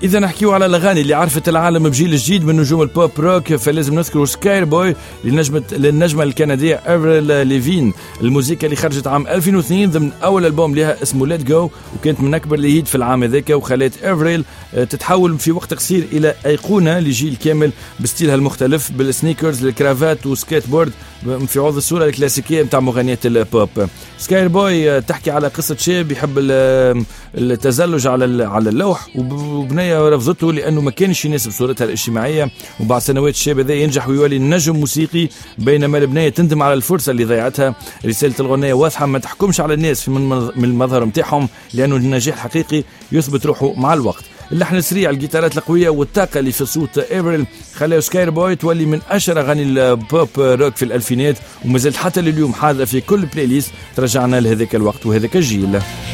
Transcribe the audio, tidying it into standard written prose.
إذا نحكيو على الأغاني اللي عرفت العالم بجيل جديد من نجوم البوب روك، فلازم نذكروا سكاي بوي للنجمة الكندية أفريل ليفين. الموسيقى اللي خرجت عام 2002 ضمن أول ألبوم لها اسمه ليت جو، وكانت من أكبر الهيت في العام هذاك، وخلت أفريل تتحول في وقت قصير إلى أيقونة لجيل كامل بستيلها المختلف بالسنيكرز الكرافات وسكيت بورد في عوض الصورة الكلاسيكية متاع مغنيات البوب. سكاي بوي تحكي على قصة شاب يحب التزلج على اللوح، وبنية رفضته لأنه ما كانش يناسب صورتها الاجتماعية، وبعد سنوات الشاب هذا ينجح ويولي نجم موسيقي، بينما البنية تندم على الفرصة اللي ضيعتها. رسالة الغنية واضحة، ما تحكمش على الناس من المظهر متاعهم، لأنه النجاح الحقيقي يثبت روحه مع الوقت. اللحن السريع، الجيتارات القوية والطاقة اللي في صوت إيفريل خلاه سكاي بوي تولي من أشهر أغاني البوب روك في الألفينات، ومازالت حتى لليوم حاضرة في كل بلاي ليست ترجعنا لهذاك الوقت وهذاك الجيل.